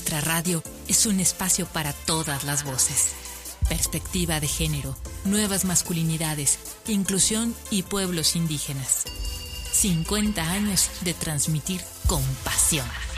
Nuestra radio es un espacio para todas las voces. Perspectiva de género, nuevas masculinidades, inclusión y pueblos indígenas. 50 años de transmitir con pasión.